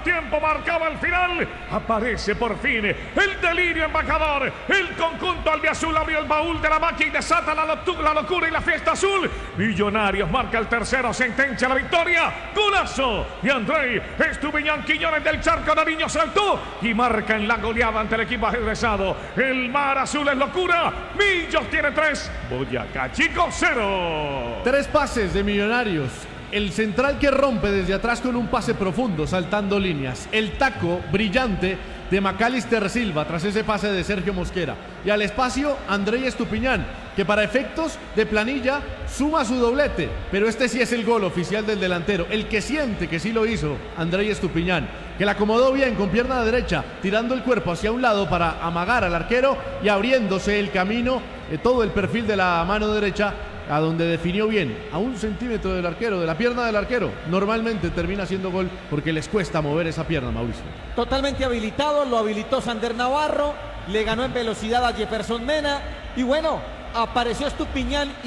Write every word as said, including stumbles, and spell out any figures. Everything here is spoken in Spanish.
tiempo marcaba el final. Aparece por fin el delirio embajador. El conjunto albiazul abrió el baúl de la máquina y desata la, la locura y la fiesta azul. Millonarios marca el tercero, sentencia la victoria. Golazo y Andrei Estupiñán Quiñones del Charco de Niño saltó y marca en la goleada ante el equipo ajedrezado. El mar azul es locura. Millos tiene tres, Boyacá Chico cero. Tres pases de Millonarios. El central que rompe desde atrás con un pase profundo, saltando líneas. El taco brillante de Macalister Silva tras ese pase de Sergio Mosquera. Y al espacio, Andrei Estupiñán, que para efectos de planilla suma su doblete. Pero este sí es el gol oficial del delantero. El que siente que sí lo hizo, Andrei Estupiñán, que la acomodó bien con pierna derecha, tirando el cuerpo hacia un lado para amagar al arquero y abriéndose el camino, eh, todo el perfil de la mano derecha, a donde definió bien, a un centímetro del arquero, de la pierna del arquero. Normalmente termina siendo gol porque les cuesta mover esa pierna, Mauricio. Totalmente habilitado, lo habilitó Sander Navarro, le ganó en velocidad a Jefferson Mena y bueno, apareció Estupiñán.